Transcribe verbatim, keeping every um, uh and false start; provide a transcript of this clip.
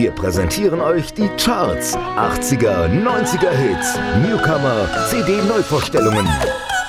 Wir präsentieren euch die Charts, achtziger, neunziger Hits, Newcomer, C D-Neuvorstellungen.